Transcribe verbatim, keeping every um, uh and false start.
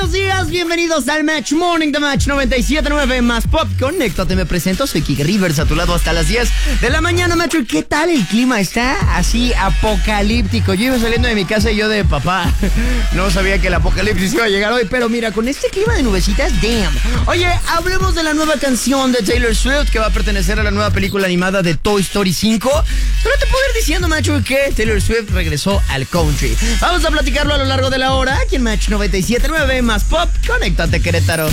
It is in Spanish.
buenos días, bienvenidos al Match Morning de Match noventa y siete punto nueve más Pop. Conéctate, me presento, soy Kike Rivers, a tu lado hasta las diez de la mañana, Metro. ¿Qué tal el clima? Está así apocalíptico. Yo iba saliendo de mi casa y yo de papá, no sabía que el apocalipsis iba a llegar hoy, pero mira, con este clima de nubecitas, damn. Oye, hablemos de la nueva canción de Taylor Swift que va a pertenecer a la nueva película animada de Toy Story cinco. Pero te puedo ir diciendo, Macho, que Taylor Swift regresó al country. Vamos a platicarlo a lo largo de la hora aquí en Match noventa y siete punto nueve más Pop. Conéctate, Querétaro.